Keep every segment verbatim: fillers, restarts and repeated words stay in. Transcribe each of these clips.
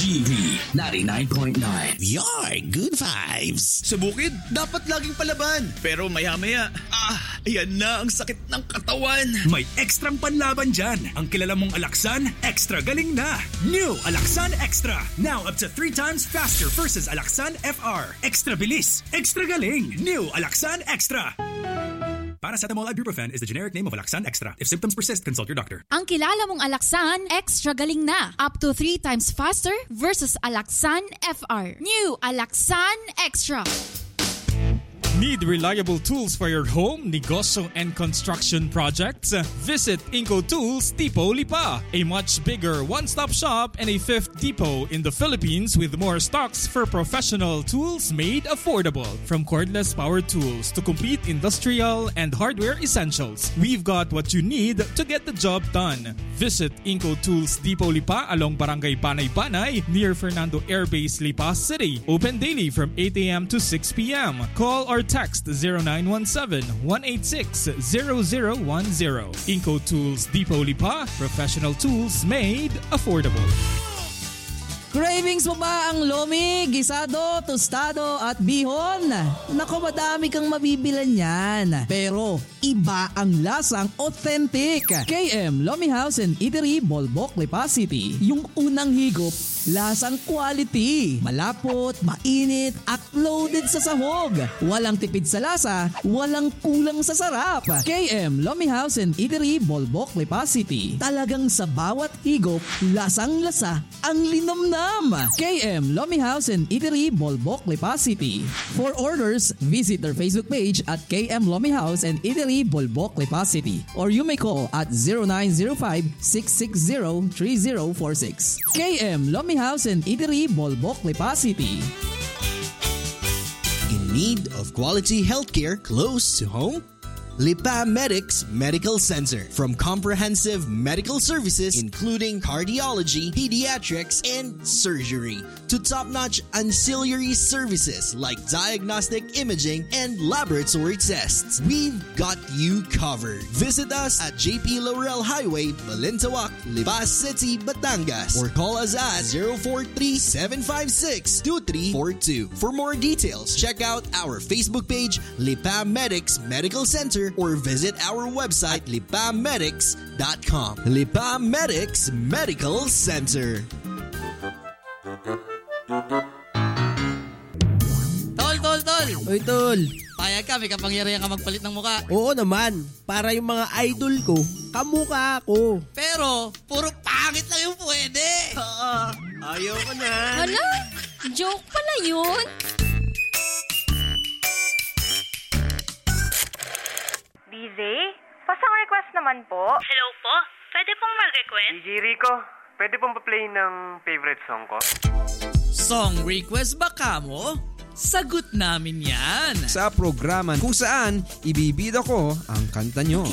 G V ninety-nine point nine. Your good vibes. Sa bukid, dapat laging palaban. Pero maya-maya, ah, ayan na ang sakit ng katawan. May ekstrang panlaban dyan. Ang kilala mong Alaxan, extra galing na. New Alaxan Extra. Now up to three times faster versus Alaxan F R. Extra bilis, extra galing. New Alaxan Extra. Paracetamol Ibuprofen is the generic name of Alaxan Extra. If symptoms persist, consult your doctor. Ang kilala mong Alaxan, extra galing na. Up to three times faster versus Alaxan F R. New Alaxan Extra. Need reliable tools for your home, negosyo, and construction projects? Visit Inco Tools Depot Lipa, a much bigger one-stop shop and a fifth depot in the Philippines with more stocks for professional tools made affordable. From cordless power tools to complete industrial and hardware essentials, we've got what you need to get the job done. Visit Inco Tools Depot Lipa along Barangay Banay-Banay near Fernando Air Base, Lipa City. Open daily from eight a.m. to six p.m. Call or text zero nine one seven, one eight six, zero zero one zero. Inco Tools Depot Lipa, professional tools made affordable. Cravings mo ba ang lomi, gisado, tostado at bihon? Naku, madami kang mabibilan yan. Pero iba ang lasang authentic. K M Lomi House and Eatery, Bolbok, Lipa City. Yung unang higop, lasang quality. Malapot, mainit, at loaded sa sahog. Walang tipid sa lasa, walang kulang sa sarap. K M Lomi House and Eatery, Bolbok, Lipa City. Talagang sa bawat higop, lasang-lasa ang linamnam. K M Lomi House and Eatery, Bolbok, Lipa City. For orders, visit their Facebook page at K M Lomi House and Eatery, Bolbok, Lipa City. Or you may call at zero nine zero five, six six zero, three zero four six. K M Lomi House and Eatery, Bolbok, Lipa City. In need of quality healthcare close to home? Lipa Medics Medical Center. From comprehensive medical services including cardiology, pediatrics, and surgery to top-notch ancillary services like diagnostic imaging and laboratory tests, we've got you covered. Visit us at J P Laurel Highway, Balintawak, Lipa City, Batangas, or call us at zero four three, seven five six, two three four two. For more details, check out our Facebook page, Lipa Medics Medical Center, or visit our website lipa medics dot com. Lipa Medics Medical Center. Tol, tol, tol! Uy, tol! Payag ka, may kapangyarihan ka magpalit ng muka. Oo naman, para yung mga idol ko, kamukha ako. Pero, puro pangit lang yung pwede. Oo, ayaw ko na. Hala, joke pala yun. D J, pasang request naman po. Hello po, pwede pong mag-request? D J Rico, pwede pong pa-play ng favorite song ko? Song request ba ka mo? Sagot namin yan. Sa programa kung saan ibibida ko ang kanta nyo.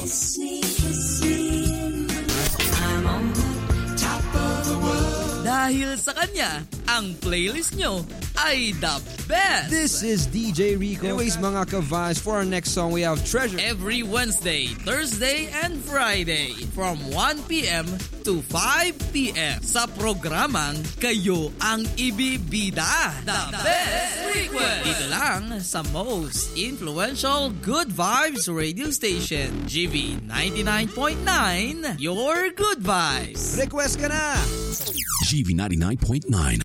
Dahil sa kanya, ang playlist nyo ay the best. This is D J Rico. Anyways, mga ka-vibes, for our next song, we have Treasure. Every Wednesday, Thursday, and Friday from one p.m. to five p.m. sa programang Kayo ang Ibibida. The, the best request. Dito lang sa most influential Good Vibes radio station, G V ninety-nine point nine, Your Good Vibes. Request ka na! G V ninety-nine point nine.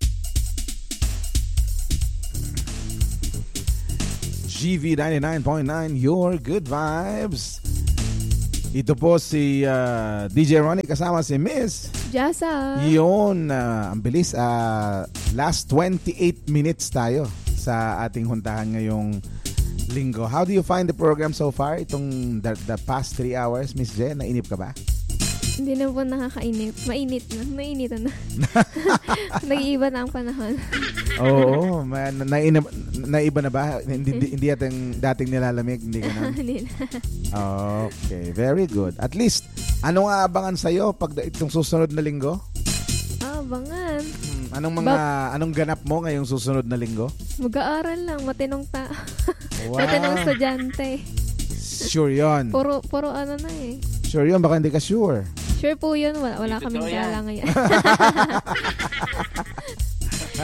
G V ninety-nine point nine, Your Good Vibes. Ito po si uh, D J Ronnie kasama si Miss Jasa. Yun, uh, ang bilis. Uh, last twenty-eight minutes tayo sa ating huntahan ngayong linggo. How do you find the program so far? Itong the, the past three hours, Miss Jen, nainip ka ba? Hindi na po nakakainip. Mainit na. Mainit na. Nag-iiba na ang panahon. Oo. Ma, na, naiba, naiba na ba? Hindi, hindi ating dating nilalamig? Hindi ka na? Hindi na. Okay. Very good. At least, ano nga abangan sa'yo pag itong susunod na linggo? Ah, abangan. Hmm, anong mga, ba- anong ganap mo ngayong susunod na linggo? Mag-aaral lang. Matinong ta. Wow. Matinong estudyante. Sure yun. Puro, puro ano na eh. Sure yun. Baka hindi ka sure. Sure po yun. Wala, wala kaming gala ngayon.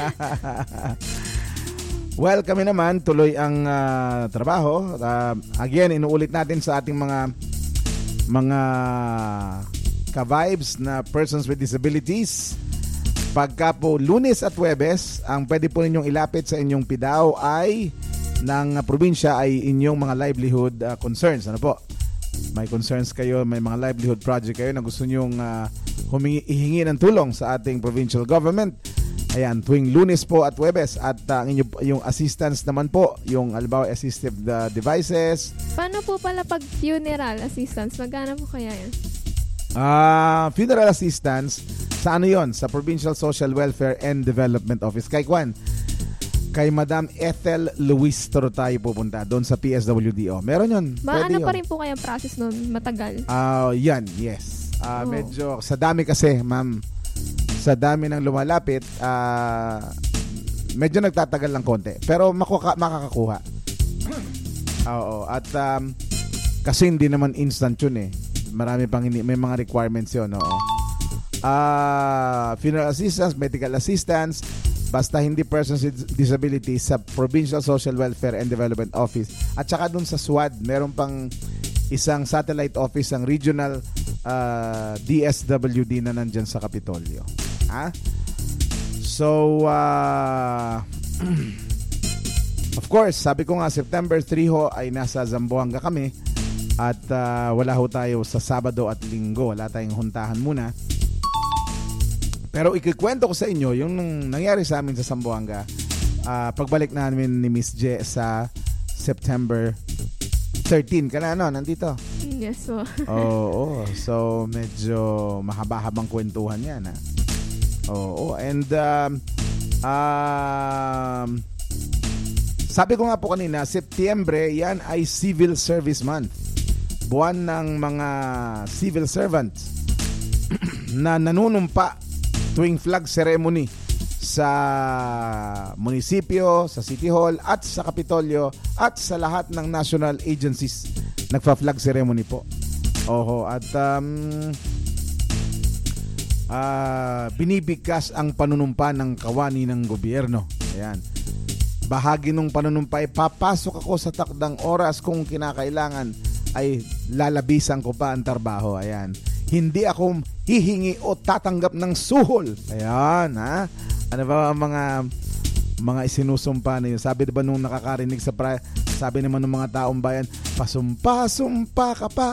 Well, kami naman tuloy ang uh, trabaho. Uh, again, inuulit natin sa ating mga mga ka-vibes na persons with disabilities. Pagka po Lunes at Huwebes, ang pwede po ninyong ilapit sa inyong P D A O ay ng uh, probinsya ay inyong mga livelihood uh, concerns. Ano po? May concerns kayo, may mga livelihood project kayo na gusto nyong uh, humingi, ihingi ng tulong sa ating provincial government. Ayan, tuwing Lunes po at Huwebes at uh, inyo, yung assistance naman po, yung albaw assistive uh, devices. Paano po pala pag funeral assistance? Magkano po kaya yan? Uh, funeral assistance, sa ano yon? Sa Provincial Social Welfare and Development Office. Kay Kwan, kay Madam Ethel Luis Toro tayo pupunta doon sa P S W D O. Meron yun. Ma, ano yun. pa rin po kayang process nun? Matagal? Uh, yan, yes. Uh, oh. Medyo, sa dami kasi, ma'am, sa dami ng lumalapit, uh, medyo nagtatagal ng konti. Pero makuka, makakakuha. Oo. At um, kasi hindi naman instant yun eh. Marami pang hindi, may mga requirements yun. Oo. Uh, funeral assistance, medical assistance, basta hindi persons with disability sa Provincial Social Welfare and Development Office. At saka dun sa S W A D, meron pang isang satellite office ang regional uh, D S W D na nandyan sa Kapitolyo. Ha? So, uh, of course, sabi ko nga, September third ho ay nasa Zamboanga kami at uh, wala ho tayo sa Sabado at Linggo. Wala tayong huntahan muna. Pero ikikwento ko sa inyo yung nangyari sa amin sa Zamboanga uh, pagbalik namin ni Miss J sa September thirteenth. Kana ano, nandito? Yes po. Oo, oh, so medyo mahaba-habang kwentuhan yan. Ha? Oo, oh, and um, um, sabi ko nga po kanina, Setyembre, yan ay Civil Service Month. Buwan ng mga civil servants na nanunumpa tuwing flag ceremony sa munisipyo, sa City Hall at sa Kapitolyo at sa lahat ng national agencies. Nagfa-flag ceremony po. Oho, at um, uh, binibigkas ang panunumpa ng kawani ng gobyerno. Ayan. Bahagi ng panunumpa ay papasok ako sa takdang oras kung kinakailangan ay lalabisan ko pa ang trabaho. Ayan. Hindi ako hihingi o tatanggap ng suhol. Ayan, ha? Ano ba ang mga mga isinusumpa na yun? Sabi diba nung nakakarinig sa pra- sabi naman ng mga taong bayan, pasumpa-sumpa ka pa.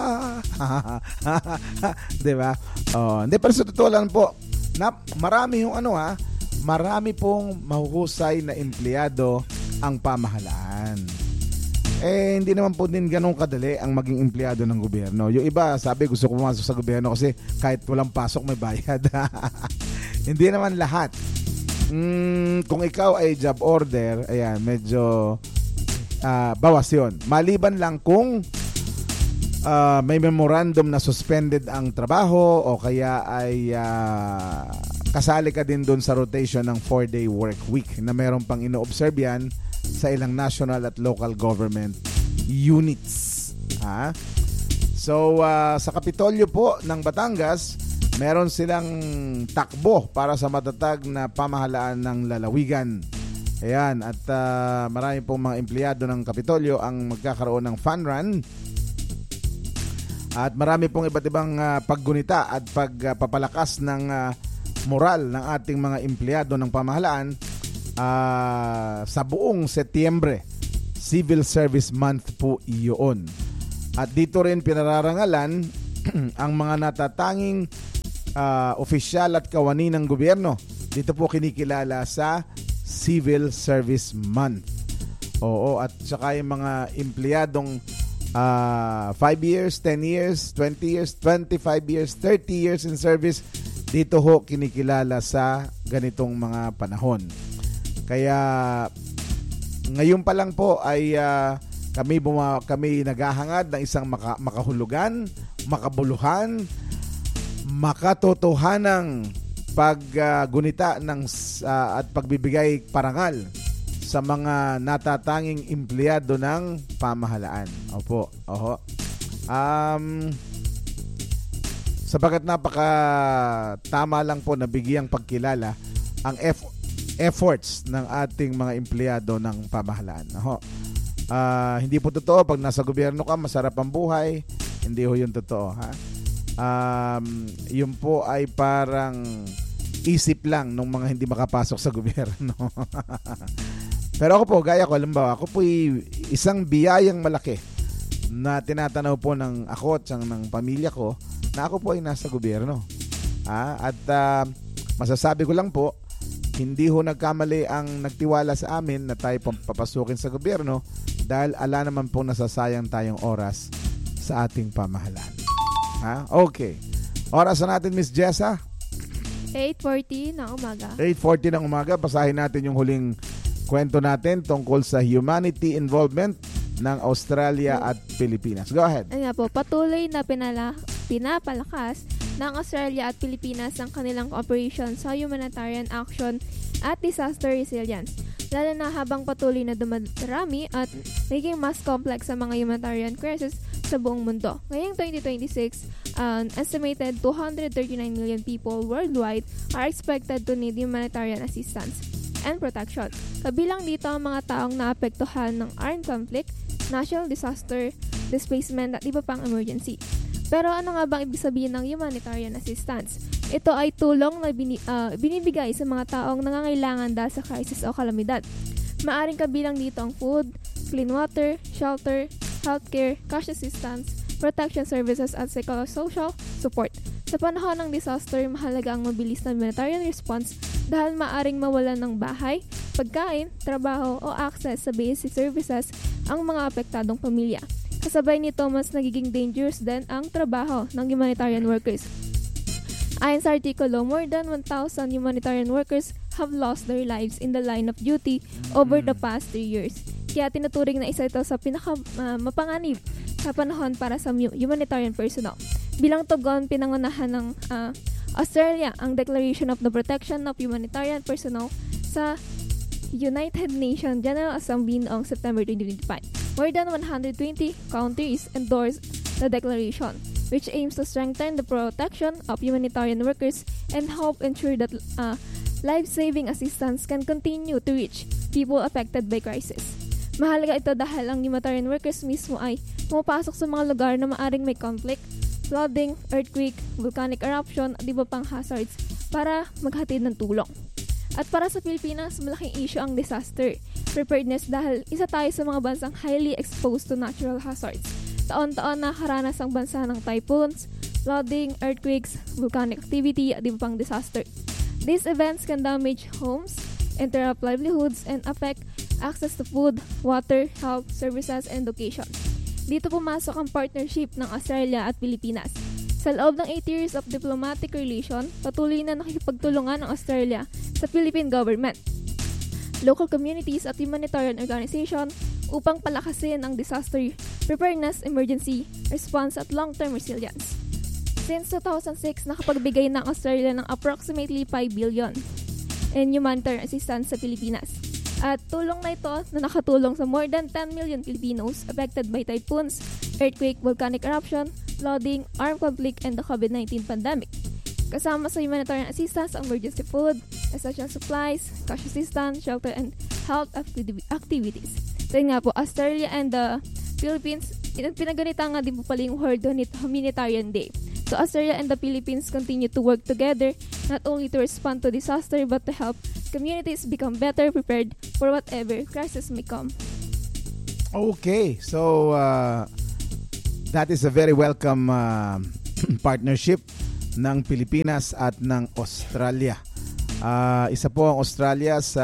Diba? Oh, hindi, pero sa totoo lang po, na, marami yung ano ha, marami pong mahuhusay na empleyado ang pamahalaan. Eh, hindi naman po din ganun kadali ang maging empleyado ng gobyerno. Yung iba, sabi, gusto ko pumasok sa gobyerno kasi kahit walang pasok, may bayad. Hindi naman lahat. Mm, kung ikaw ay job order, ayan, medyo uh, bawas yun. Maliban lang kung uh, may memorandum na suspended ang trabaho o kaya ay uh, kasali ka din dun sa rotation ng four-day work week na meron pang ino-observe yan sa ilang national at local government units. Ha? So, uh, sa Kapitolyo po ng Batangas, meron silang takbo para sa matatag na pamahalaan ng lalawigan. Ayan, at uh, marami pong mga empleyado ng Kapitolyo ang magkakaroon ng fun run. At marami pong iba't ibang uh, paggunita at pagpapalakas uh, ng uh, moral ng ating mga empleyado ng pamahalaan. Uh, sa buong Setyembre, Civil Service Month po iyon. At dito rin pinararangalan ang mga natatanging uh, opisyal at kawani ng gobyerno. Dito po kinikilala sa Civil Service Month. Oo, at saka yung mga empleyadong uh, five years, ten years, twenty years, twenty-five years, thirty years in service, dito ho kinikilala sa ganitong mga panahon. Kaya ngayon pa lang po ay uh, kami buma, kami naghahangad ng isang maka, makahulugan, makabuluhan, makatotohanang paggunita uh, ng uh, at pagbibigay parangal sa mga natatanging empleyado ng pamahalaan. Opo, oho. Um Sapagat napaka tama lang po na bigyang pagkilala ang F efforts ng ating mga empleyado ng pamahalaan. Ho. Uh, hindi po totoo pag nasa gobyerno ka masarap ang buhay. Hindi ho yun totoo, ha. Um, yun po ay parang isip lang ng mga hindi makapasok sa gobyerno. Pero ako po, gaya ko, halimbawa, ako po ay isang biyayang malaki na tinatanaw po ng ako at ng pamilya ko na ako po ay nasa gobyerno. Ah, at uh, masasabi ko lang po, hindi ho nagkamali ang nagtiwala sa amin na tayo papasukin sa gobyerno dahil ala naman po nasasayang tayong oras sa ating pamahalaan. Ha? Okay. Oras na natin, Miss Jessa? eight forty ng umaga. eight forty ng umaga. Basahin natin yung huling kwento natin tungkol sa humanity involvement ng Australia at Pilipinas. Go ahead. Ayan po, patuloy na pinala, pinapalakas ng Australia at Pilipinas ang kanilang cooperation sa humanitarian action at disaster resilience. Lalo na habang patuloy na dumarami at naging mas complex sa mga humanitarian crisis sa buong mundo. Ngayong twenty twenty-six, an estimated two hundred thirty-nine million people worldwide are expected to need humanitarian assistance and protection. Kabilang dito ang mga taong naapektuhan ng armed conflict, natural disaster, displacement at iba pang emergency. Pero ano nga bang ibig sabihin ng humanitarian assistance? Ito ay tulong na bini, uh, binibigay sa mga taong nangangailangan dahil sa crisis o kalamidad. Maaring kabilang dito ang food, clean water, shelter, healthcare, cash assistance, protection services at psychosocial support. Sa panahon ng disaster, mahalaga ang mabilis na humanitarian response dahil maaring mawalan ng bahay, pagkain, trabaho o access sa basic services ang mga apektadong pamilya. Kasabay nito, mas nagiging dangerous din ang trabaho ng humanitarian workers. Ayon sa artikulo, more than one thousand humanitarian workers have lost their lives in the line of duty over the past three years. Kaya tinuturing na isa ito sa pinaka uh, mapanganib sa panahon para sa humanitarian personnel. Bilang tugon, pinangunahan ng uh, Australia ang Declaration of the Protection of Humanitarian Personnel sa United Nations General Assembly noong September twenty twenty-five. More than one hundred twenty countries endorsed the declaration, which aims to strengthen the protection of humanitarian workers and help ensure that uh, life-saving assistance can continue to reach people affected by crisis. Mahalaga ito dahil ang humanitarian workers mismo ay pumapasok sa mga lugar na maaring may conflict, flooding, earthquake, volcanic eruption at iba pang hazards para maghatid ng tulong. At para sa Pilipinas, malaking issue ang disaster preparedness dahil isa tayo sa mga bansang highly exposed to natural hazards. Taon-taon nakaranas ang bansa ng typhoons, flooding, earthquakes, volcanic activity at iba pang disaster. These events can damage homes, interrupt livelihoods, and affect access to food, water, health, services, and education. Dito pumasok ang partnership ng Australia at Pilipinas. Sa loob ng eight years of diplomatic relation, patuloy na nakikipagtulungan ang Australia sa Philippine government, local communities at humanitarian organization upang palakasin ang disaster preparedness, emergency response at long-term resilience. Since two thousand six, nakapagbigay ng Australia ng approximately five billion in humanitarian assistance sa Pilipinas. At tulong na ito na nakatulong sa more than ten million Filipinos affected by typhoons, earthquake, volcanic eruption, flooding, armed conflict, and the COVID nineteen pandemic. Kasama sa humanitarian assistance ang emergency food, essential supplies, cash assistance, shelter, and health activities. So yun nga po, Australia and the Philippines, pinaganita nga din po pala yung World Humanitarian Day. So Australia and the Philippines continue to work together not only to respond to disaster but to help communities become better prepared for whatever crisis may come. Okay, so uh, that is a very welcome uh, partnership ng Pilipinas at ng Australia. Uh, isa po ang Australia sa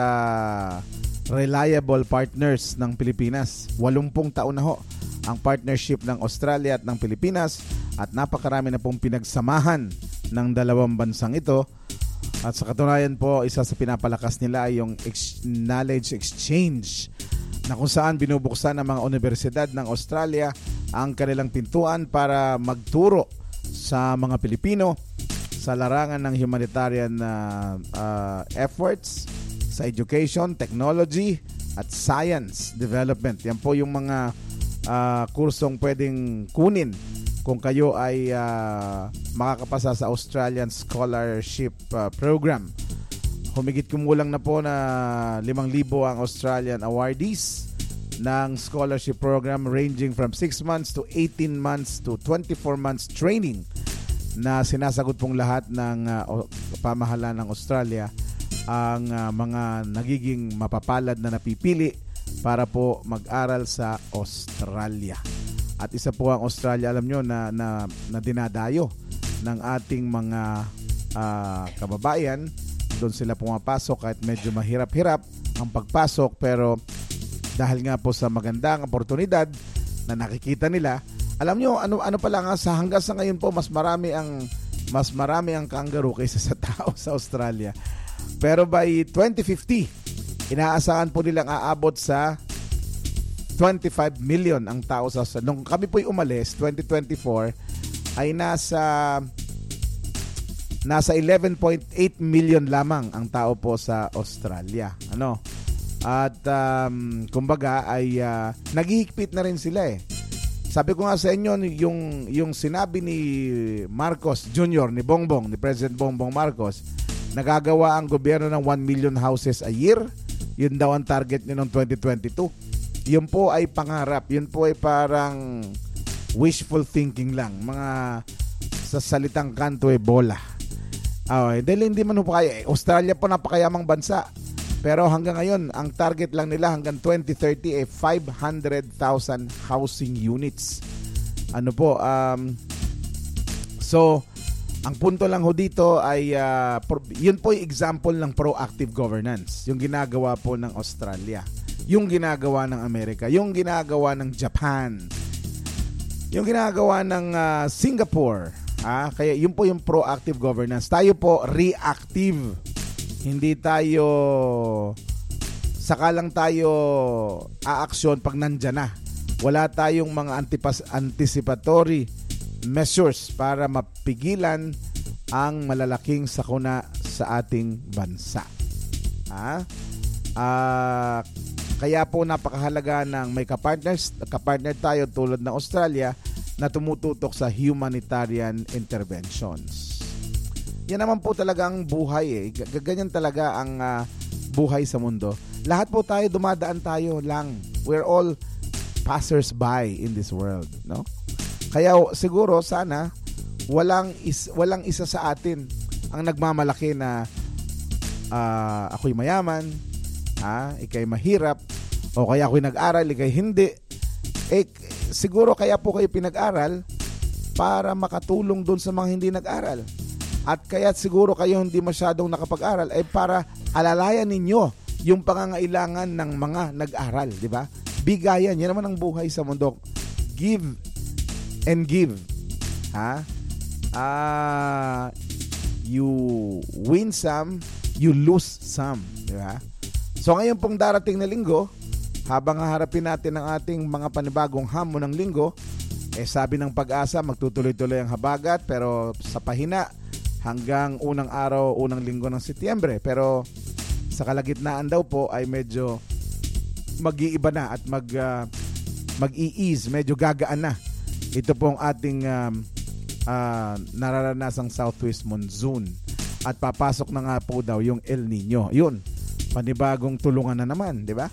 reliable partners ng Pilipinas. Walumpung taon na ho ang partnership ng Australia at ng Pilipinas at napakarami na pong pinagsamahan ng dalawang bansang ito. At sa katunayan po, isa sa pinapalakas nila ay yung ex- knowledge exchange na kung saan binubuksan ng mga universidad ng Australia ang kanilang pintuan para magturo sa mga Pilipino sa larangan ng humanitarian uh, uh, efforts sa education, technology at science development. Yan po yung mga uh, kursong pwedeng kunin kung kayo ay uh, makakapasa sa Australian Scholarship uh, Program. Humigit kumulang na po na limang libo ang Australian awardees ng scholarship program ranging from six months to eighteen months to twenty-four months training na sinasagot pong lahat ng uh, pamahalaan ng Australia ang uh, mga nagiging mapapalad na napipili para po mag-aral sa Australia. At isa po ang Australia, alam nyo, na, na, na dinadayo ng ating mga uh, kababayan. Doon sila pumapasok kahit medyo mahirap-hirap ang pagpasok, pero dahil nga po sa magandang oportunidad na nakikita nila, alam nyo, ano ano pala nga sa hanggang sa ngayon po mas marami ang mas marami ang kangaroo kaysa sa tao sa Australia. Pero by twenty fifty, inaasahan po nilang aabot sa twenty-five million ang tao sa Australia. Nung kami po'y umalis, twenty twenty-four, ay nasa nasa eleven point eight million lamang ang tao po sa Australia. Ano? At um, kumbaga ay uh, naghihigpit na rin sila eh. Sabi ko nga sa inyo, yung, yung sinabi ni Marcos Junior, ni Bongbong, ni President Bongbong Marcos, nagagawa ang gobyerno ng one million houses a year. Yun daw ang target niya noong twenty twenty-two. Yun po ay pangarap. Yun po ay parang wishful thinking lang. Mga sa salitang kanto ay bola. Okay, dahil hindi man po kaya. Australia po napakayamang bansa. Pero hanggang ngayon, ang target lang nila hanggang twenty thirty ay five hundred thousand housing units. Ano po, um, so, ang punto lang ho dito ay, uh, pro, yun po yung example ng proactive governance. Yung ginagawa po ng Australia. Yung ginagawa ng Amerika. Yung ginagawa ng Japan. Yung ginagawa ng uh, Singapore. Ah, kaya yun po yung proactive governance. Tayo po reactive. Hindi tayo saka lang tayo aaksyon pag nandyan na. Wala tayong mga antipas, anticipatory measures para mapigilan ang malalaking sakuna sa ating bansa. Ah, ah kaya po napakahalaga ng may kapartners, kapartner tayo tulad ng Australia na tumututok sa humanitarian interventions. Yan naman po talaga ang buhay eh. Ganyan talaga ang uh, buhay sa mundo. Lahat po tayo, dumadaan tayo lang. We're all passers-by in this world, no? Kaya siguro sana walang is, walang isa sa atin ang nagmamalaki na uh, ako'y mayaman, ha, ikay mahirap, o kaya ako'y nag-aral, ikay hindi. Eh, siguro kaya po kayo pinag-aral para makatulong doon sa mga hindi nag-aral. At kaya siguro kayo hindi masyadong nakapag-aral ay para alalayan ninyo yung pangangailangan ng mga nag-aral, di ba? Bigayan, yan naman ang buhay sa mundo. Give and give. Ha? Ah, uh, you win some, you lose some, di ba? So ngayon pong darating na linggo, habang haharapin natin ang ating mga panibagong hamon ng linggo, eh sabi ng Pag-asa, magtutuloy-tuloy ang habagat, pero sa pahina hanggang unang araw, unang linggo ng Setyembre. Pero sa kalagitnaan daw po ay medyo mag-iiba na at mag, uh, mag-i-ease, medyo gagaan na. Ito pong ating um, uh, nararanasang southwest monsoon. At papasok na nga po daw yung El Nino. Yun, panibagong tulungan na naman, di ba?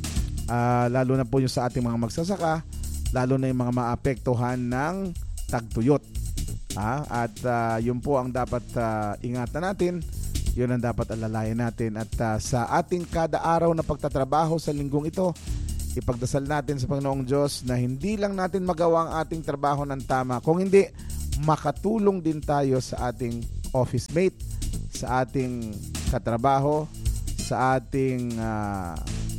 Uh, lalo na po yung sa ating mga magsasaka, lalo na yung mga maapektuhan ng tagtuyot. Ah, at uh, yun po ang dapat uh, ingatan natin, yun ang dapat alalayan natin. At uh, sa ating kada araw na pagtatrabaho sa linggong ito, ipagdasal natin sa Panginoong Diyos na hindi lang natin magawa ang ating trabaho ng tama, kung hindi makatulong din tayo sa ating office mate, sa ating katrabaho, sa ating uh,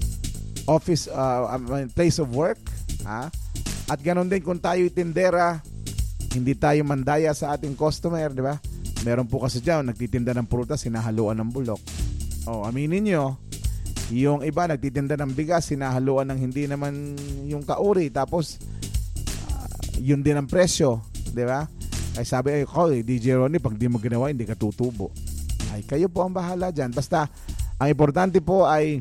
office uh, place of work, ha? At ganoon din kung tayo tindera, hindi tayo mandaya sa ating customer, di ba? Meron po kasi dyan, nagtitinda ng prutas, sinahaluan ng bulok. O, aminin nyo, yung iba nagtitinda ng bigas, sinahaluan ng hindi naman yung kauri, tapos uh, yun din ang presyo, di ba? Ay sabi, ay, oh, D J Ronnie, pag di mo ginawa, hindi ka tutubo. Ay, kayo po ang bahala dyan. Basta, ang importante po ay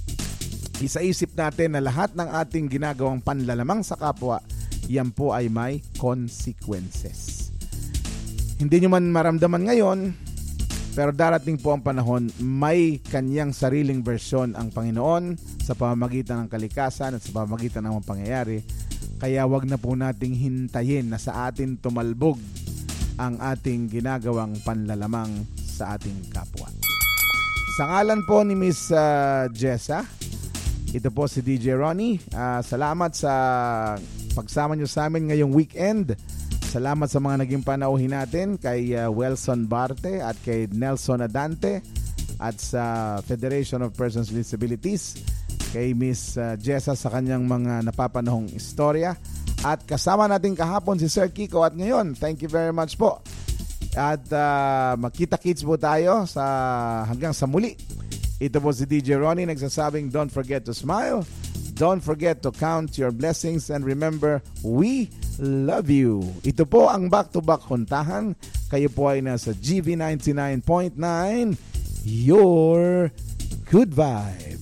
isaisip natin na lahat ng ating ginagawang panlalamang sa kapwa, yan po ay may consequences. Hindi nyo man maramdaman ngayon, Pero darating po ang panahon, may kanyang sariling bersyon ang Panginoon sa pamamagitan ng kalikasan at sa pamamagitan ng mga pangyayari. Kaya wag na po nating hintayin na sa atin tumalbog ang ating ginagawang panlalamang sa ating kapwa. Sa ngalan po ni Miss uh, Jessa, ito po si D J Ronnie. Uh, salamat sa pagsama nyo sa amin ngayong weekend. Salamat sa mga naging panauhin natin kay uh, Welson Barte at kay Nelson Adante at sa Federation of Persons with Disabilities, kay Miss uh, Jessa sa kanyang mga napapanahong istorya, at kasama natin kahapon si Sir Kiko, at ngayon, thank you very much po. At uh, magkita-kits po tayo sa, hanggang sa muli. Ito po si D J Ronnie nagsasabing don't forget to smile, don't forget to count your blessings, and remember, we love you. Ito po ang back-to-back huntahan. Kayo po ay nasa G V ninety-nine point nine, your good vibe.